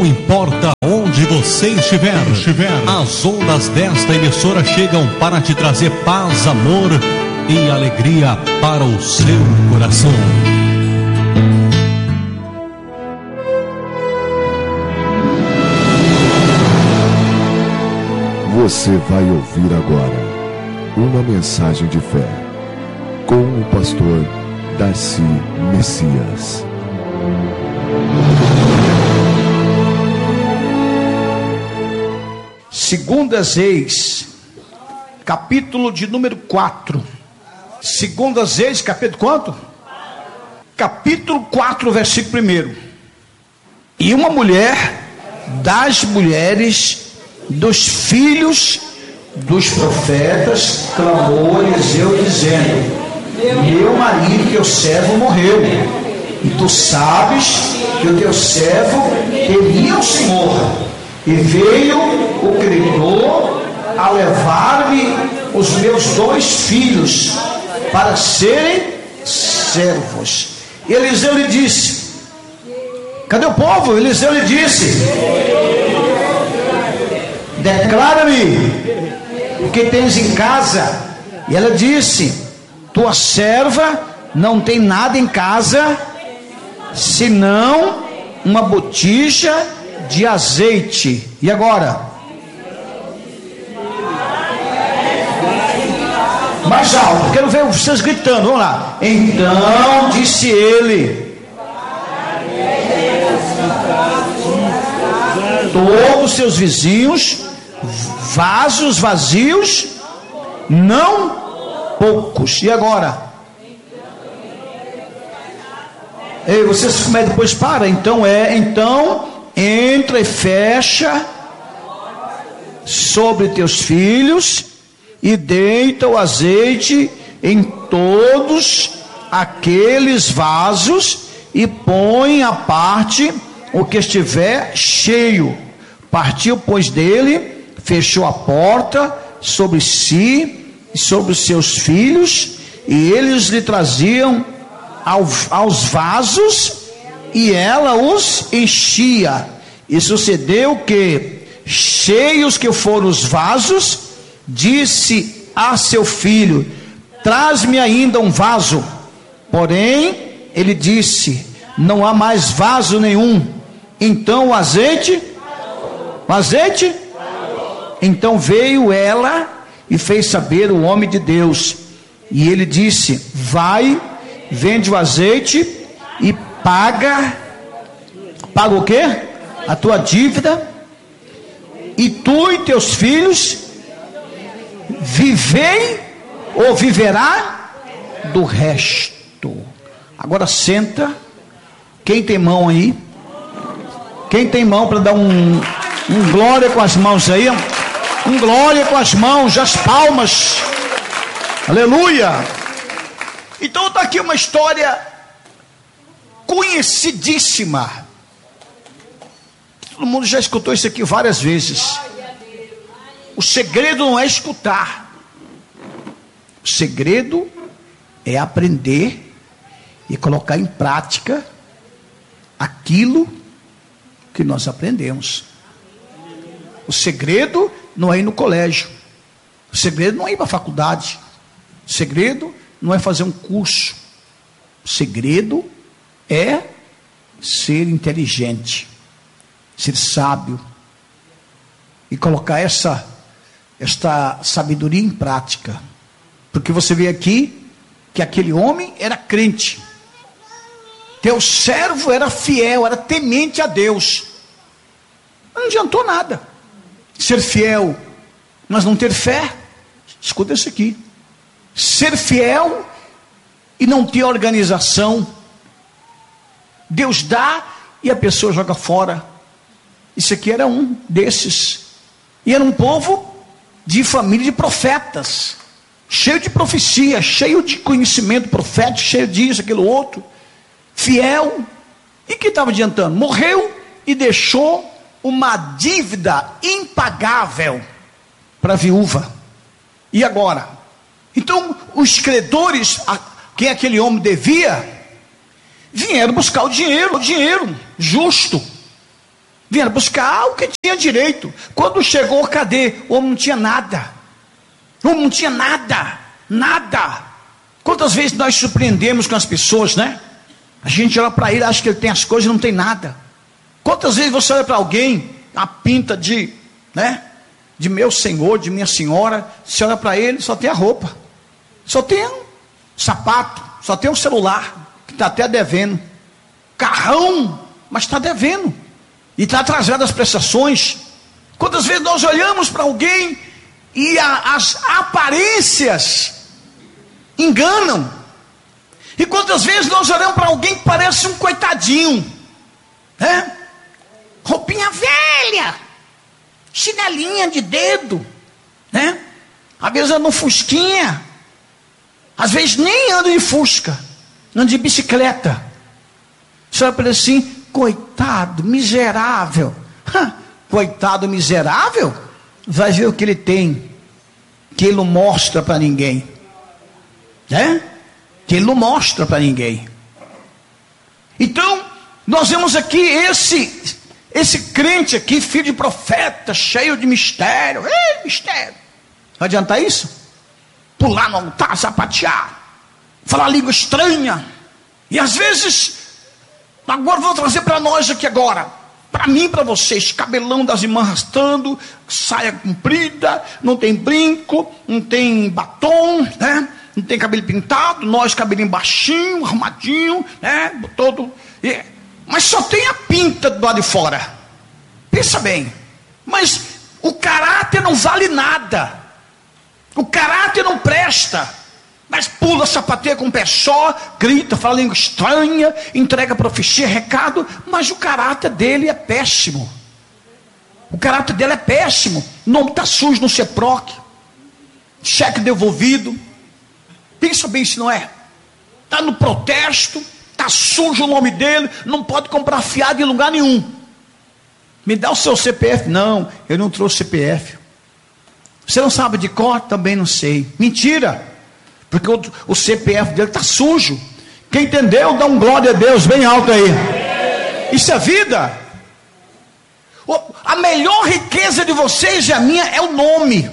Não importa onde você estiver, as ondas desta emissora chegam para te trazer paz, amor e alegria para o seu coração. Você vai ouvir agora uma mensagem de fé com o pastor Darcy Messias. Segundas Reis, capítulo de número 4. Segundas Reis, capítulo quanto? Capítulo 4, versículo 1. E uma mulher das mulheres dos filhos dos profetas clamou a Eliseu dizendo: meu marido, teu servo, morreu, e tu sabes que o teu servo temia o Senhor, e veio o credor a levar-me os meus 2 filhos para serem servos. E Eliseu lhe disse: cadê o povo? Eliseu lhe disse: declara-me o que tens em casa. E ela disse: tua serva não tem nada em casa, senão uma botija de azeite. E agora? Mais alto, quero ver vocês gritando, vamos lá. Então disse ele: todos os seus vizinhos, vasos vazios, não poucos. E agora? Ei, vocês depois para. Então entra e fecha sobre teus filhos e deita o azeite em todos aqueles vasos e põe à parte o que estiver cheio. Partiu, pois, dele, fechou a porta sobre si e sobre os seus filhos, e eles lhe traziam aos vasos, e ela os enchia. E sucedeu que, cheios que foram os vasos, disse a seu filho: traz-me ainda um vaso. Porém ele disse: não há mais vaso nenhum. Então o azeite. Então veio ela e fez saber o homem de Deus, e ele disse: vai, vende o azeite e paga o quê? A tua dívida, e tu e teus filhos vivei ou viverá do resto. Agora senta. Quem tem mão aí? Quem tem mão para dar um glória com as mãos aí? Um glória com as mãos, as palmas. Aleluia. Então está aqui uma história conhecidíssima. Todo mundo já escutou isso aqui várias vezes. O segredo não é escutar. O segredo é aprender e colocar em prática aquilo que nós aprendemos. O segredo não é ir no colégio. O segredo não é ir para a faculdade. O segredo não é fazer um curso. O segredo é ser inteligente, ser sábio e colocar esta sabedoria em prática. Porque você vê aqui que aquele homem era crente. Teu servo era fiel, era temente a Deus. Não adiantou nada ser fiel, mas não ter fé. Escuta isso aqui: ser fiel e não ter organização. Deus dá e a pessoa joga fora. Isso aqui era um desses. E era um povo de família de profetas, cheio de profecia, cheio de conhecimento profético, cheio disso, aquilo outro, fiel. E que estava adiantando? Morreu e deixou uma dívida impagável para a viúva. E agora? Então os credores, a quem aquele homem devia, vieram buscar o dinheiro justo. Vieram buscar o que tinha direito. Quando chegou, cadê? O homem não tinha nada. O homem não tinha nada. Nada. Quantas vezes nós surpreendemos com as pessoas, né? A gente olha para ele, acha que ele tem as coisas e não tem nada. Quantas vezes você olha para alguém, a pinta de, né? De meu senhor, de minha senhora, você olha para ele, só tem a roupa. Só tem um sapato, só tem um celular, que está até devendo. Carrão, mas está devendo. E está atrasado as prestações. Quantas vezes nós olhamos para alguém e as aparências enganam. E quantas vezes nós olhamos para alguém que parece um coitadinho, né? Roupinha velha, chinelinha de dedo, né? Às vezes anda no fusquinha, às vezes nem anda de fusca, anda de bicicleta. Você olha para ele assim, coitado, miserável. Coitado, miserável. Vai ver o que ele tem, que ele não mostra para ninguém, né? Que ele não mostra para ninguém. Então, nós vemos aqui esse crente aqui, filho de profeta, cheio de mistério. Mistério. Vai adiantar isso? Pular no altar, sapatear, falar língua estranha. E às vezes, agora vou trazer para nós aqui agora, para mim, para vocês, cabelão das irmãs arrastando, saia comprida, não tem brinco, não tem batom, né? Não tem cabelo pintado, nós cabelinho baixinho, arrumadinho, né? Todo. Mas só tem a pinta do lado de fora. Pensa bem. Mas o caráter não vale nada. O caráter não presta. Mas pula, sapateia com o pé só, grita, fala língua estranha, entrega profecia, recado, mas o caráter dele é péssimo. O caráter dele é péssimo. O nome está sujo no CEPROC, cheque devolvido. Pensa bem se não é. Está no protesto, está sujo o nome dele, não pode comprar fiado em lugar nenhum. Me dá o seu CPF. Não, eu não trouxe CPF. Você não sabe de cor? Também não sei. Mentira. Porque o CPF dele está sujo. Quem entendeu, dá um glória a Deus bem alto aí. Isso é vida. A melhor riqueza de vocês e a minha é o nome.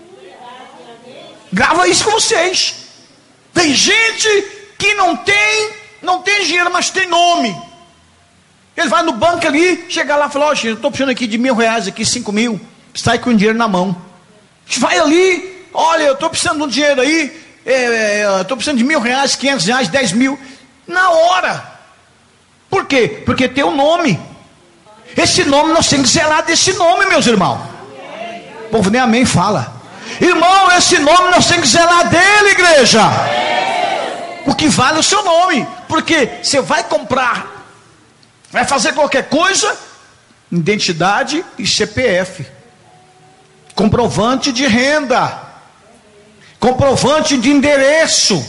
Grava isso com vocês. Tem gente que não tem dinheiro, mas tem nome. Ele vai no banco ali, chega lá e fala, eu estou precisando aqui de R$1.000 aqui, 5.000. Sai com o dinheiro na mão. Vai ali, olha, eu estou precisando de um dinheiro aí, estou precisando de R$1.000, R$500, 10.000. Na hora. Por quê? Porque tem um nome. Esse nome, nós temos que zelar desse nome, meus irmãos. O povo nem amém fala. Irmão, esse nome nós temos que zelar dele, igreja. O que vale é o seu nome. Porque você vai comprar, vai fazer qualquer coisa, identidade e CPF, comprovante de renda, comprovante de endereço,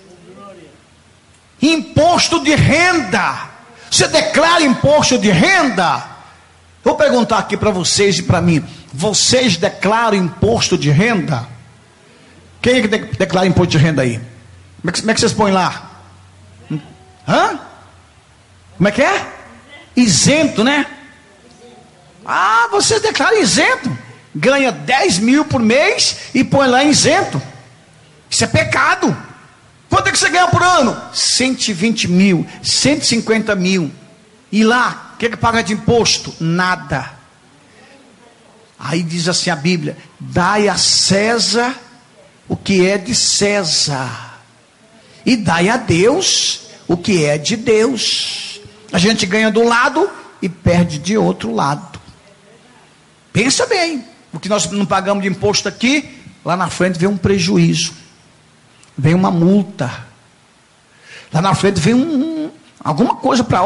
imposto de renda. Você declara imposto de renda? Vou perguntar aqui para vocês e para mim. Vocês declaram imposto de renda? Quem é que declara imposto de renda aí? Como é que vocês põem lá? Hã? Como é que é? Isento, né? Ah, vocês declaram isento. Ganha 10.000 por mês e põe lá isento. Isso é pecado. Quanto é que você ganha por ano? 120.000, 150.000. E lá, o que paga de imposto? Nada. Aí diz assim a Bíblia: dai a César o que é de César, e dai a Deus o que é de Deus. A gente ganha de um lado e perde de outro lado. Pensa bem, o que nós não pagamos de imposto aqui, lá na frente vem um prejuízo, vem uma multa, lá na frente vem alguma coisa para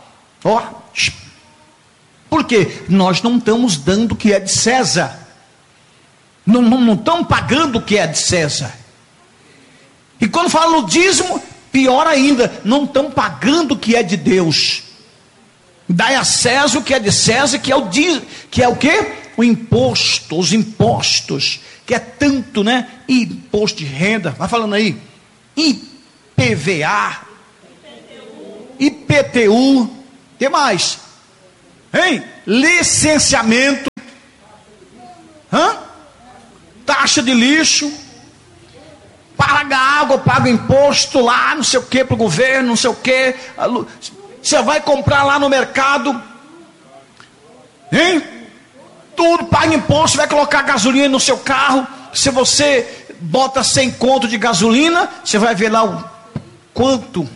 por quê? Nós não estamos dando o que é de César, não estamos pagando o que é de César. E quando fala no dízimo, pior ainda, não estão pagando o que é de Deus. Dai a César o que é de César, que é o dízimo, que é o quê? O imposto, os impostos, que é tanto, né? Imposto de renda, vai falando aí, IPVA, IPTU, o que mais? hein? Licenciamento, taxa de lixo, paga água, paga imposto lá, não sei o que, para o governo, não sei o que. Você vai comprar lá no mercado, hein? Tudo, paga imposto, vai colocar gasolina no seu carro. Se você bota 100 conto de gasolina, você vai ver lá o quanto?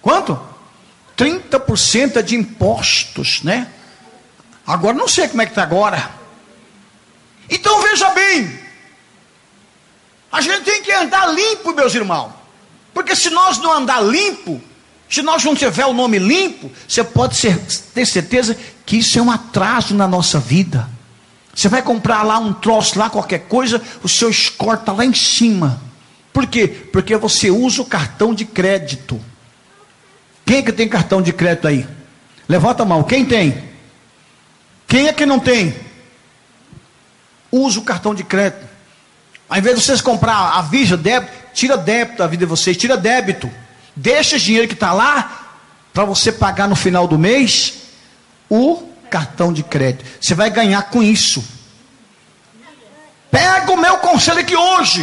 30% de impostos, né? Agora não sei como é que está agora. Então veja bem, a gente tem que andar limpo, meus irmãos, porque se nós não andar limpo, se nós não tiver o nome limpo, você pode ter certeza que isso é um atraso na nossa vida. Você vai comprar lá um troço, lá qualquer coisa, o seu score está lá em cima. Por quê? Porque você usa o cartão de crédito. Quem é que tem cartão de crédito aí? Levanta a mão, quem tem? Quem é que não tem? Usa o cartão de crédito. Ao invés de vocês comprar a Visa, débito, tira débito da vida de vocês, tira débito. Deixa esse dinheiro que está lá, para você pagar no final do mês, o cartão de crédito. Você vai ganhar com isso. Pega o meu conselho aqui hoje.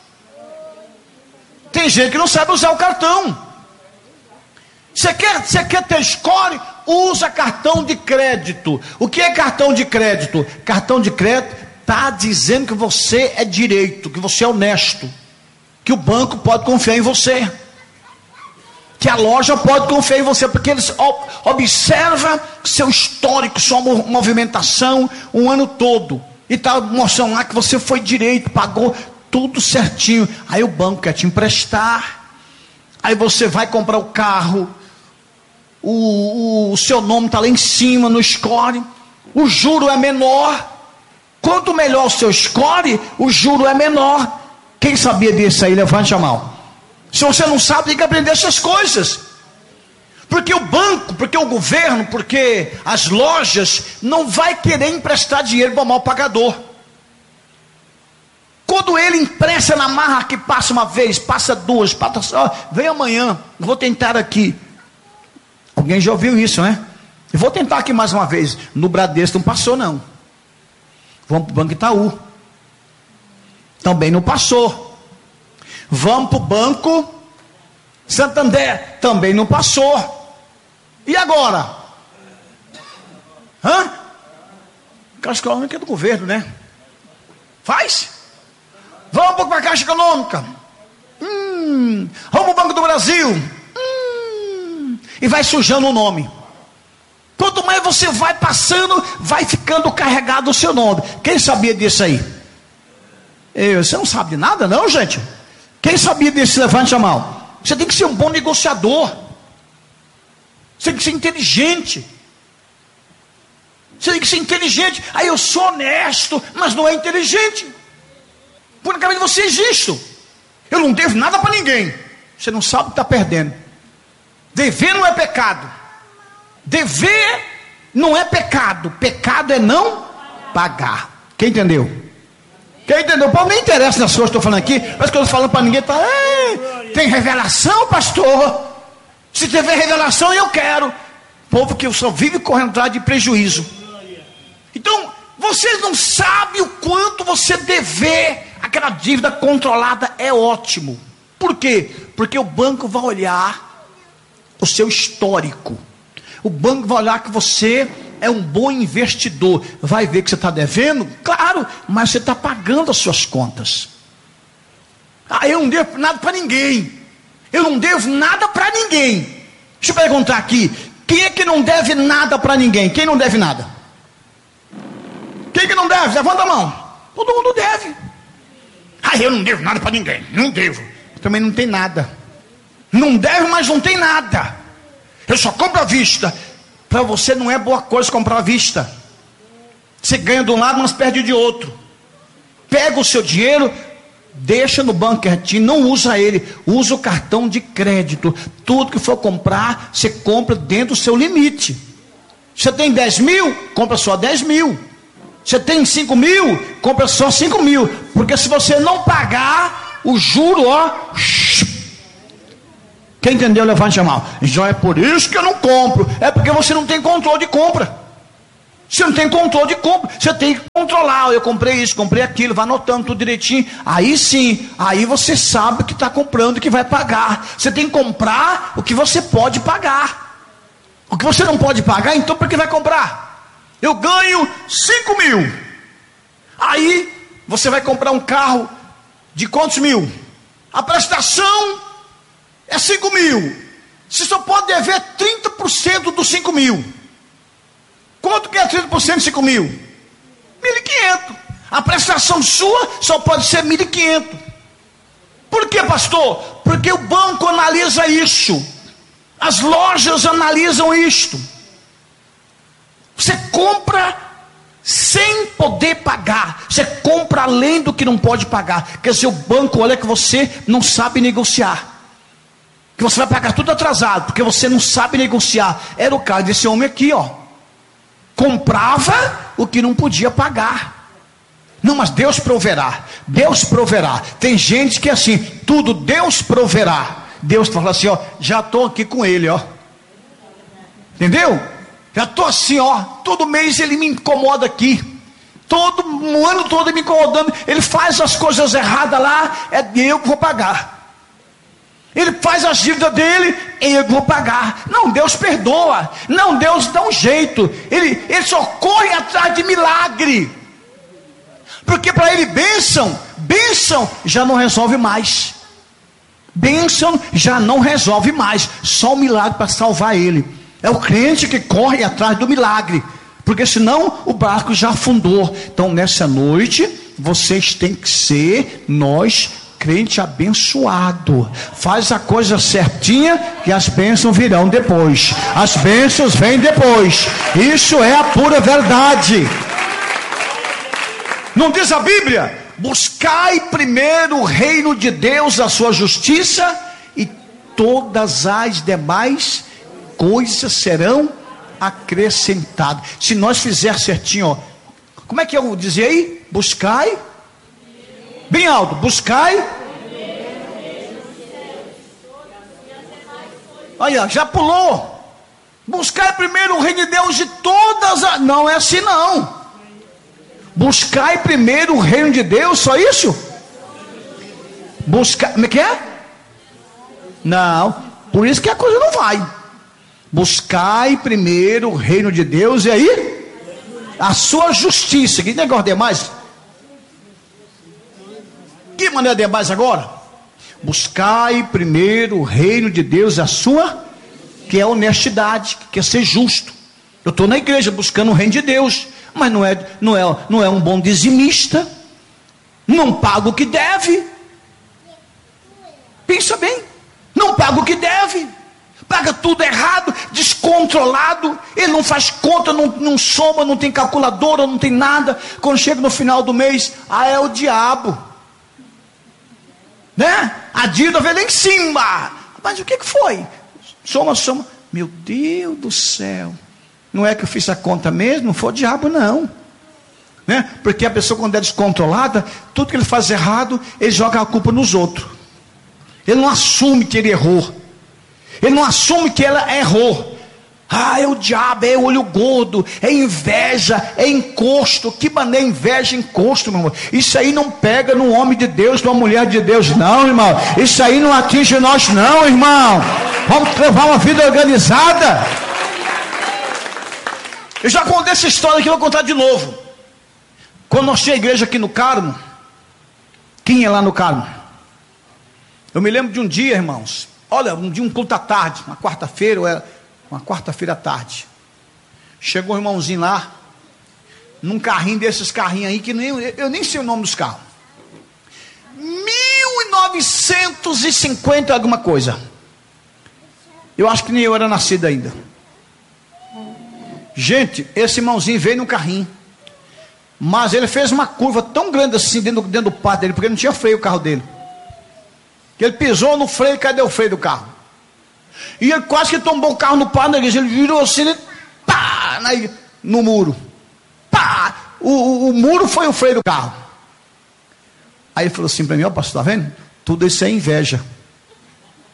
Tem gente que não sabe usar o cartão. Você quer ter score? Usa cartão de crédito. O que é cartão de crédito? Cartão de crédito está dizendo que você é direito, que você é honesto, que o banco pode confiar em você, que a loja pode confiar em você, porque eles observam seu histórico, sua movimentação, um ano todo, e está mostrando lá que você foi direito, pagou tudo certinho. Aí o banco quer te emprestar, aí você vai comprar o carro, o seu nome está lá em cima no score, o juro é menor. Quanto melhor o seu score, o juro é menor. Quem sabia disso aí? Levante a mão. Se você não sabe, tem que aprender essas coisas. Porque o banco, porque o governo, porque as lojas não vai querer emprestar dinheiro para o mal pagador. Quando ele empresta na marra que passa uma vez, passa duas, passa só, vem amanhã, vou tentar aqui. Alguém já ouviu isso, né? Eu vou tentar aqui mais uma vez. No Bradesco não passou não. Vamos para o Banco Itaú. Também não passou. Vamos para o Banco Santander. Também não passou. E agora? Caixa Econômica é do governo, né? Faz? Vamos para a Caixa Econômica. Vamos para o Banco do Brasil. E vai sujando o nome. Quanto mais você vai passando, vai ficando carregado o seu nome. Quem sabia disso aí? Você não sabe de nada não, gente? Quem sabia disso? Levante a mão. Você tem que ser um bom negociador. Você tem que ser inteligente. Você tem que ser inteligente. Aí eu sou honesto, mas não é inteligente. Por acaso você existe. Eu não devo nada para ninguém. Você não sabe o que está perdendo. Dever não é pecado. Dever não é pecado. Pecado é não pagar. Quem entendeu? Quem entendeu? Pô, nem interessa nas coisas que eu estou falando aqui. Mas que eu estou falando para ninguém. Tem revelação, pastor? Se tiver revelação, eu quero. Povo que só vive correndo atrás de prejuízo. Então, vocês não sabem o quanto você dever. Aquela dívida controlada é ótimo. Por quê? Porque o banco vai olhar o seu histórico. O banco vai olhar que você é um bom investidor. Vai ver que você está devendo? Claro, mas você está pagando as suas contas. Eu não devo nada para ninguém. Eu não devo nada para ninguém. Deixa eu perguntar aqui. Quem é que não deve nada para ninguém? Quem não deve nada? Quem que não deve? Levanta a mão. Todo mundo deve. Eu não devo nada para ninguém. Não devo. Também não tem nada. Não deve, mas não tem nada. Eu só compro à vista. Para você não é boa coisa comprar à vista. Você ganha de um lado, mas perde de outro. Pega o seu dinheiro, deixa no banco quietinho, não usa ele. Usa o cartão de crédito. Tudo que for comprar, você compra dentro do seu limite. Você tem 10 mil, compra só 10 mil. Você tem 5 mil, compra só 5 mil. Porque se você não pagar, o juro, quem entendeu, levante a mão. Já é por isso que eu não compro. É porque você não tem controle de compra. Você não tem controle de compra, você tem que controlar. Eu comprei isso, comprei aquilo, vai anotando tudo direitinho. Aí sim, aí você sabe o que está comprando e que vai pagar. Você tem que comprar o que você pode pagar. O que você não pode pagar, então por que vai comprar? Eu ganho 5 mil. Aí você vai comprar um carro de quantos mil? A prestação é 5 mil. Você só pode dever 30% dos 5 mil. Quanto que é 30% de 5 mil? 1.500. A prestação sua só pode ser 1.500. Por que, pastor? Porque o banco analisa isso. As lojas analisam isto. Você compra sem poder pagar. Você compra além do que não pode pagar. Quer dizer, o banco olha que você não sabe negociar. Que você vai pagar tudo atrasado, porque você não sabe negociar. Era o caso desse homem aqui, ó. Comprava o que não podia pagar. Não, mas Deus proverá. Deus proverá. Tem gente que é assim, tudo Deus proverá. Deus fala assim, ó, já estou aqui com ele, ó. Entendeu? Já estou assim, ó. Todo mês ele me incomoda aqui. O ano todo ele me incomodando. Ele faz as coisas erradas lá, é eu que vou pagar. Ele faz as dívidas dele, eu vou pagar. Não, Deus perdoa. Não, Deus dá um jeito. Ele só corre atrás de milagre. Porque para ele bênção já não resolve mais. Bênção já não resolve mais. Só o milagre para salvar ele. É o crente que corre atrás do milagre. Porque senão o barco já afundou. Então nessa noite, vocês têm que ser crente abençoado. Faz a coisa certinha que as bênçãos virão depois. As bênçãos vêm depois. Isso é a pura verdade. Não diz a Bíblia? Buscai primeiro o reino de Deus, a sua justiça, e todas as demais coisas serão acrescentadas. Se nós fizermos certinho, ó, como é que eu dizia aí? Buscai bem alto, buscai. Olha, já pulou. Buscai primeiro o reino de Deus de todas as... Não é assim não. Buscai primeiro o reino de Deus, só isso? Buscar, como é que é? Não, por isso que a coisa não vai. Buscai primeiro o reino de Deus, e aí? A sua justiça. Que negócio de mais? Que maneira de mais agora? Buscai primeiro o reino de Deus, a sua, que é honestidade, que é ser justo. Eu estou na igreja buscando o reino de Deus, mas não é um bom dizimista, não paga o que deve. Pensa bem, não paga o que deve, paga tudo errado, descontrolado. Ele não faz conta, não soma, não tem calculadora, não tem nada. Quando chega no final do mês, é o diabo, né? A dívida vem lá em cima. Mas o que foi? Soma. Meu Deus do céu, não é que eu fiz a conta mesmo? Não foi o diabo não, né? Porque a pessoa, quando é descontrolada, tudo que ele faz errado, ele joga a culpa nos outros. Ele não assume que ele errou. Ele não assume que ela errou. É o diabo, é o olho gordo, é inveja, é encosto. Que maneira inveja, encosto, meu irmão? Isso aí não pega no homem de Deus, numa mulher de Deus, não, irmão. Isso aí não atinge nós, não, irmão. Vamos levar uma vida organizada. Eu já contei essa história aqui, vou contar de novo. Quando nós tínhamos a igreja aqui no Carmo, quem é lá no Carmo? Eu me lembro de um dia, irmãos. Olha, um culto à tarde, uma quarta-feira à tarde. Chegou um irmãozinho lá, num carrinho desses carrinhos aí, que eu nem sei o nome dos carros. 1950 alguma coisa. Eu acho que nem eu era nascido ainda. Gente, esse irmãozinho veio no carrinho, mas ele fez uma curva tão grande assim dentro do pátio dele, porque não tinha freio o carro dele, que ele pisou no freio. Cadê o freio do carro? E ele quase que tombou o carro no pátio da igreja. Ele virou assim, pá, no muro, pá, o muro foi o freio do carro. Aí ele falou assim para mim: ó, pastor, tá vendo? Tudo isso é inveja,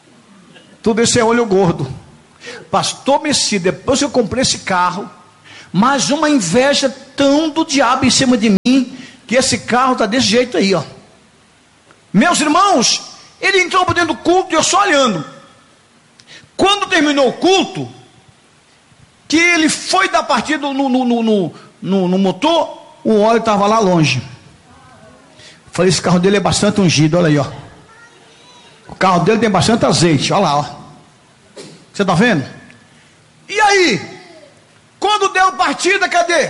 tudo isso é olho gordo. Pastor Messi, depois que eu comprei esse carro, Mas uma inveja tão do diabo em cima de mim, que esse carro está desse jeito aí, ó. Meus irmãos, ele entrou por dentro do culto e eu só olhando. Quando terminou o culto, que ele foi dar partida no motor, o óleo estava lá longe. Falei, esse carro dele é bastante ungido, olha aí, ó. O carro dele tem bastante azeite, olha lá, ó. Você está vendo? E aí, quando deu partida, cadê?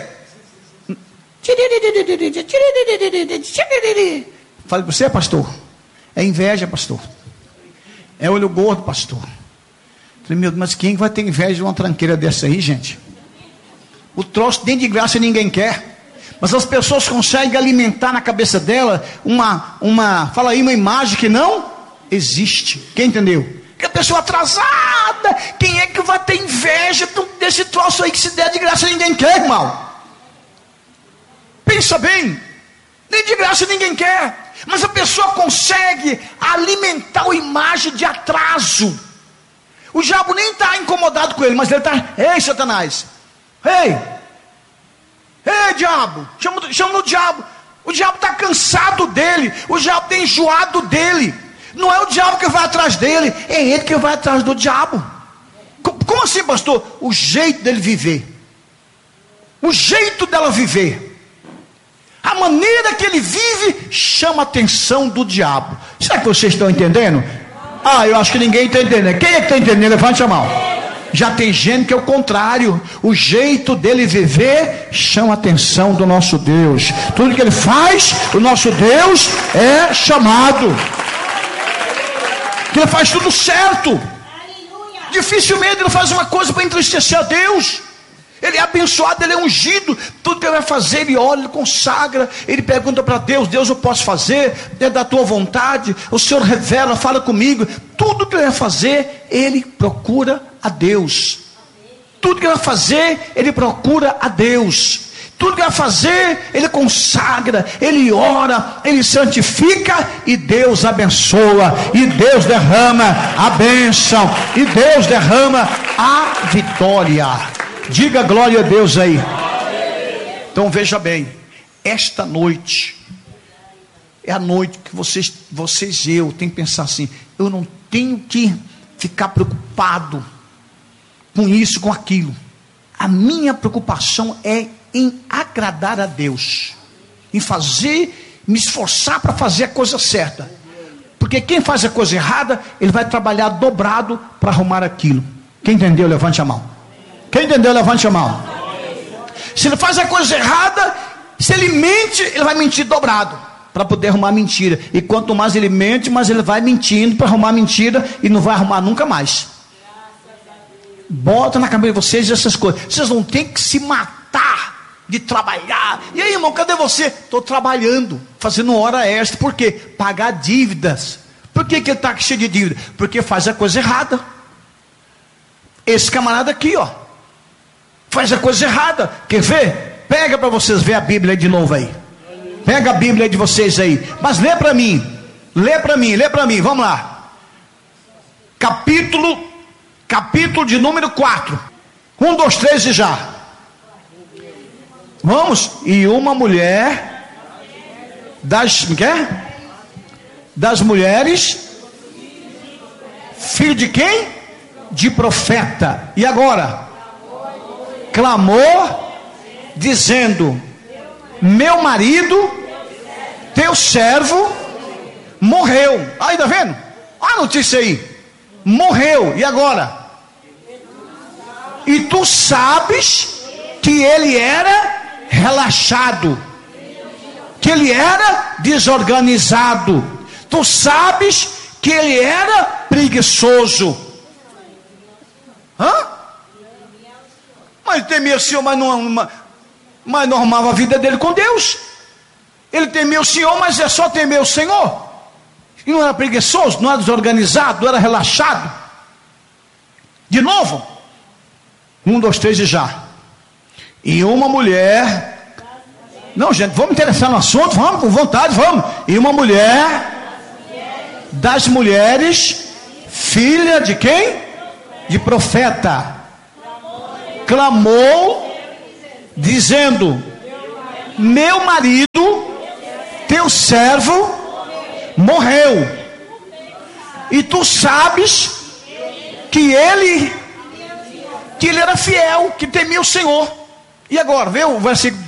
Falei para você, pastor, é inveja, pastor. É olho gordo, pastor. Falei, meu Deus, mas quem vai ter inveja de uma tranqueira dessa aí, gente? O troço nem de graça ninguém quer. Mas as pessoas conseguem alimentar na cabeça dela fala aí, uma imagem que não existe. Quem entendeu? Que a pessoa atrasada, quem é que vai ter inveja desse troço aí que se der de graça ninguém quer, irmão? Pensa bem, nem de graça ninguém quer, mas a pessoa consegue alimentar a imagem de atraso. O diabo nem está incomodado com ele, mas ele está, ei Satanás, ei diabo, chama no diabo. O diabo está cansado dele, o diabo está enjoado dele. Não é o diabo que vai atrás dele, é ele que vai atrás do diabo. Como assim, pastor? O jeito dele viver, o jeito dela viver, a maneira que ele vive chama a atenção do diabo. Será que vocês estão entendendo? Eu acho que ninguém está entendendo. Quem é que está entendendo? Levante a mão. Já tem gente que é o contrário. O jeito dele viver chama a atenção do nosso Deus. Tudo que ele faz, o nosso Deus é chamado. Que ele faz tudo certo. Dificilmente ele faz uma coisa para entristecer a Deus. Ele é abençoado, ele é ungido. Tudo que ele vai fazer, ele olha, ele consagra. Ele pergunta para Deus, Deus, eu posso fazer? É da tua vontade? O Senhor revela, fala comigo. Tudo que ele vai fazer, ele procura a Deus. Tudo que ele vai fazer, ele procura a Deus. Tudo que ele vai fazer, ele consagra, ele ora, ele santifica, e Deus abençoa, e Deus derrama a bênção, e Deus derrama a vitória. Diga glória a Deus aí. Então veja bem, esta noite é a noite que vocês e eu tem que pensar assim: eu não tenho que ficar preocupado com isso, com aquilo. A minha preocupação é em agradar a Deus, em me esforçar para fazer a coisa certa. Porque quem faz a coisa errada, ele vai trabalhar dobrado para arrumar aquilo. Quem entendeu, levante a mão. Quem entendeu, levante a mão. Se ele faz a coisa errada, se ele mente, ele vai mentir dobrado para poder arrumar mentira. E quanto mais ele mente, mais ele vai mentindo para arrumar mentira, e não vai arrumar nunca mais. Bota na cabeça de vocês essas coisas. Vocês não tem que se matar de trabalhar. E aí, irmão, cadê você? Estou trabalhando, fazendo hora extra. Por quê? Pagar dívidas. Por que ele está cheio de dívida? Porque faz a coisa errada. Esse camarada aqui, ó, faz a coisa errada. Quer ver? Pega para vocês ver a Bíblia aí de novo aí. Pega a Bíblia de vocês aí. Mas lê para mim. Lê para mim. Vamos lá. Capítulo de número 4. 1, 2, 3 e já. Vamos. E uma mulher das mulheres, filho de quem? De profeta. E agora? Clamou, dizendo: meu marido, teu servo, morreu. Aí, tá vendo? Olha a notícia aí. Morreu. E agora? E tu sabes que ele era relaxado, que ele era desorganizado. Tu sabes que ele era preguiçoso. Mas ele temia o Senhor, mas não arrumava a vida dele com Deus. Ele temia o Senhor, mas é só temer o Senhor. E não era preguiçoso, não era desorganizado, não era relaxado. De novo. 1, 2, 3 e já. E uma mulher. Não, gente, vamos interessar no assunto, vamos, com vontade, vamos. E uma mulher das mulheres, filha de quem? De profeta. Clamou dizendo: meu marido, teu servo, morreu, e tu sabes que ele era fiel, que temia o Senhor. E agora, vê o versículo.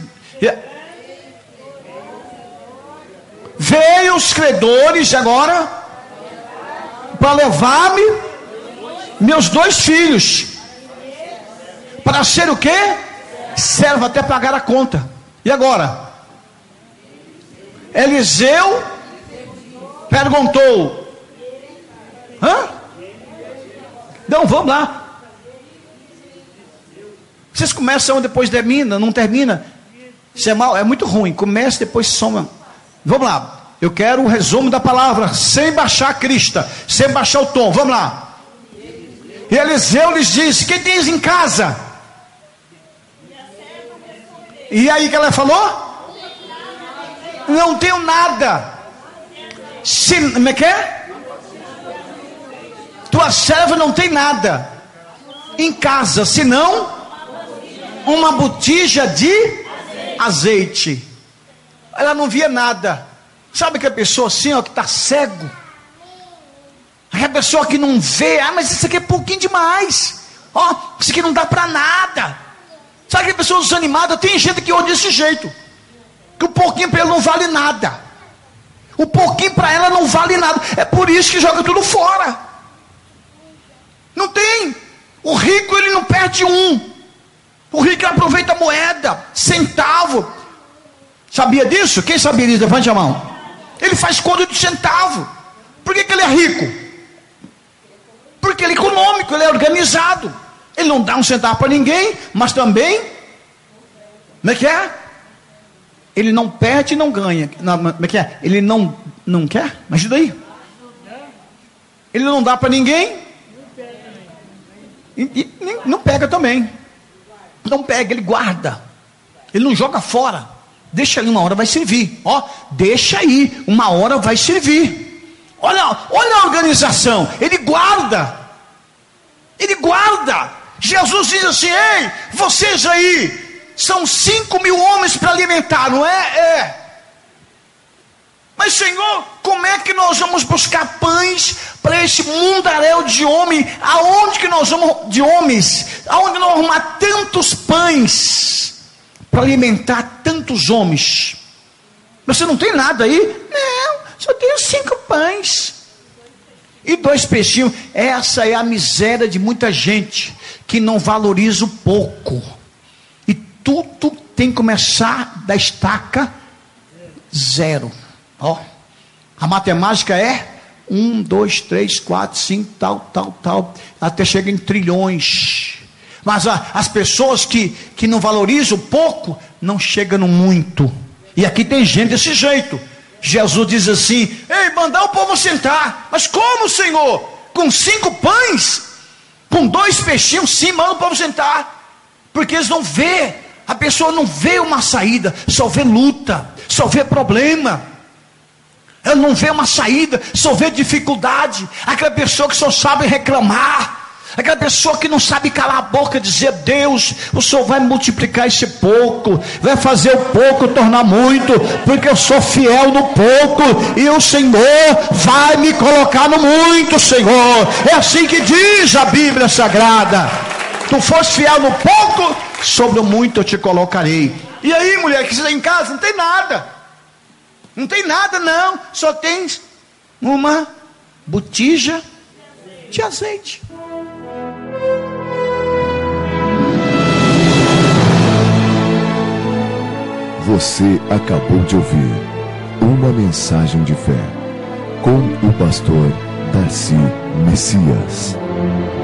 Veio os credores agora para levar-me meus 2 filhos, para ser o quê? Servo, até pagar a conta. E agora? Eliseu perguntou: hã? Não, vamos lá. Vocês começam, depois termina, não termina. Isso é mal, é muito ruim. Começa, depois soma. Vamos lá. Eu quero o resumo da palavra, sem baixar a crista, sem baixar o tom. Vamos lá. E Eliseu lhes disse: quem tens em casa? E aí que ela falou? Não tenho nada. Como é que é? Tua serva não tem nada em casa, senão uma botija de azeite. Ela não via nada. Sabe que a pessoa assim, ó, que está cego, a pessoa que não vê, mas isso aqui é pouquinho demais, ó, isso aqui não dá para nada. Sabe que a pessoa desanimada? Tem gente que olha desse jeito, que o pouquinho para ele não vale nada, o pouquinho para ela não vale nada. É por isso que joga tudo fora. Não tem. O rico, ele não perde um. O rico aproveita a moeda, centavo. Sabia disso? Quem sabia disso? Levante a mão. Ele faz conta de centavo. Por que ele é rico? Porque ele é econômico, ele é organizado. Ele não dá um centavo para ninguém, mas também, como é que é? Ele não perde e não ganha. Como é que é? Ele não quer? Me ajuda aí. Ele não dá para ninguém e não pega também. Não pega, ele guarda. Ele não joga fora. Deixa ali, uma hora vai servir. Ó, deixa aí, uma hora vai servir. Olha a organização. Ele guarda. Ele guarda. Jesus diz assim: ei, vocês aí, são 5.000 homens para alimentar, não é? É. Mas Senhor, como é que nós vamos buscar pães para esse mundaréu de homem? Aonde que nós vamos, de homens? Aonde nós vamos arrumar tantos pães para alimentar tantos homens? Você não tem nada aí? Não, só tenho 5 pães e 2 peixinhos. Essa é a miséria de muita gente que não valoriza o pouco. E tudo tem que começar da estaca 0. Ó, a matemática é 1, 2, 3, 4, 5, tal, até chega em trilhões. Mas as pessoas que não valorizam pouco, não chegam no muito. E aqui tem gente desse jeito. Jesus diz assim: ei, mandar o povo sentar. Mas como, Senhor? Com 5 pães? Com 2 peixinhos? Sim, manda o povo sentar. Porque eles não vê. A pessoa não vê uma saída, só vê luta, só vê problema. Ela não vê uma saída, só vê dificuldade. Aquela pessoa que só sabe reclamar. Aquela pessoa que não sabe calar a boca e dizer: Deus, o Senhor vai multiplicar esse pouco, vai fazer o pouco tornar muito, porque eu sou fiel no pouco, e o Senhor vai me colocar no muito, Senhor. É assim que diz a Bíblia Sagrada: tu foste fiel no pouco, sobre o muito eu te colocarei. E aí, mulher que está em casa, não tem nada. Não tem nada, não. Só tem uma botija de azeite. Você acabou de ouvir uma mensagem de fé com o pastor Darcy Messias.